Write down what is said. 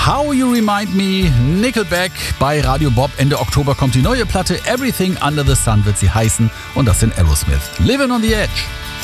How You Remind Me, Nickelback bei Radio Bob. Ende Oktober kommt die neue Platte. Everything Under the Sun wird sie heißen. Und das sind Aerosmith. Living on the Edge.